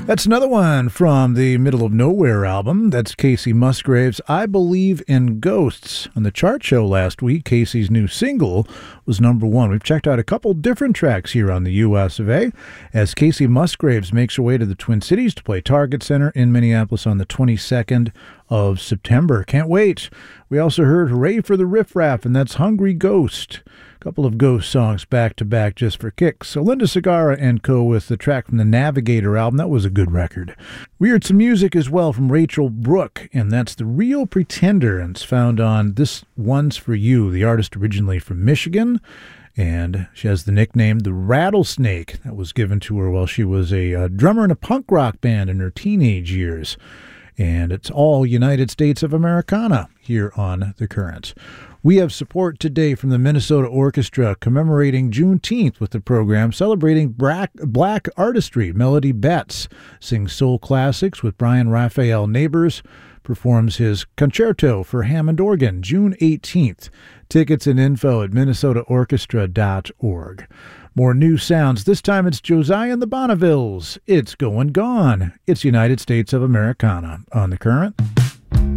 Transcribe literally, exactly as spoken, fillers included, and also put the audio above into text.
That's another one from the Middle of Nowhere album. That's Kacey Musgraves' I Believe in Ghosts. On the chart show last week, Kacey's new single was number one. We've checked out a couple different tracks here on the U S of A as Kacey Musgraves makes her way to the Twin Cities to play Target Center in Minneapolis on the twenty-second of September. Can't wait. We also heard Hooray for the Riff Raff, and that's Hungry Ghost. A couple of Ghost songs back-to-back just for kicks. So Linda Segarra and co. with the track from the Navigator album. That was a good record. We heard some music as well from Rachel Brooke, and that's The Real Pretender, and it's found on This One's For You, the artist originally from Michigan. And she has the nickname The Rattlesnake. That was given to her while she was a uh, drummer in a punk rock band in her teenage years. And it's all United States of Americana here on The Current. We have support today from the Minnesota Orchestra commemorating Juneteenth with the program celebrating black, black artistry. Melody Betts sings soul classics with Brian Raphael Neighbors, performs his concerto for Hammond organ June eighteenth. Tickets and info at minnesota orchestra dot org. More new sounds. This time it's Josiah and the Bonnevilles. It's going gone. It's United States of Americana on The Current.